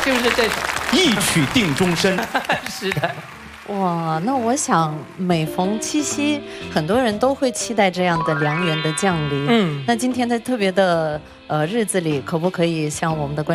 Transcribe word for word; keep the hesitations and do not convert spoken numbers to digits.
就是这种一曲定终身。 是的。 哇，那我想每逢七夕，很多人都会期待这样的良缘的降临。嗯，那今天在特别的呃日子里，可不可以向我们的观